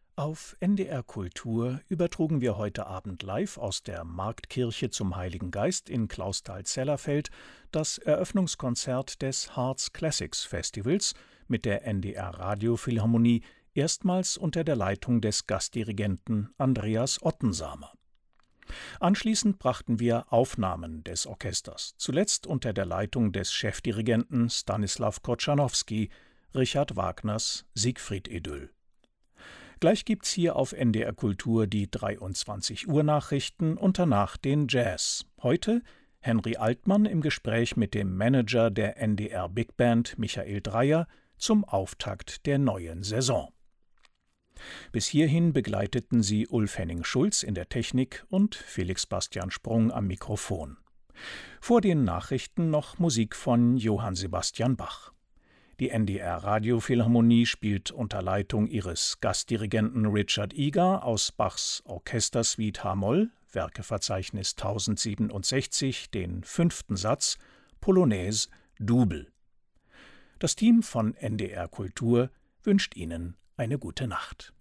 Auf NDR Kultur übertrugen wir heute Abend live aus der Marktkirche zum Heiligen Geist in Clausthal-Zellerfeld das Eröffnungskonzert des Harz Classics Festivals mit der NDR Radiophilharmonie, erstmals unter der Leitung des Gastdirigenten Andreas Ottensamer. Anschließend brachten wir Aufnahmen des Orchesters, zuletzt unter der Leitung des Chefdirigenten Stanislaw Korczanowski, Richard Wagners Siegfried-Idyll. Gleich gibt's hier auf NDR Kultur die 23 Uhr Nachrichten und danach den Jazz. Heute Henry Altmann im Gespräch mit dem Manager der NDR Big Band Michael Dreyer zum Auftakt der neuen Saison. Bis hierhin begleiteten sie Ulf Henning-Schulz in der Technik und Felix Bastian Sprung am Mikrofon. Vor den Nachrichten noch Musik von Johann Sebastian Bach. Die NDR Radiophilharmonie spielt unter Leitung ihres Gastdirigenten Richard Egar aus Bachs Orchestersuite H-Moll, Werkeverzeichnis 1067, den 5. Satz, Polonaise Double. Das Team von NDR Kultur wünscht Ihnen eine gute Nacht.